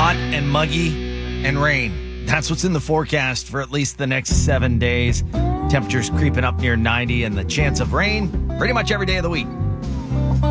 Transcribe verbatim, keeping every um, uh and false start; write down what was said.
hot and muggy and rain. That's what's in the forecast for at least the next seven days. Temperatures creeping up near ninety and the chance of rain pretty much every day of the week.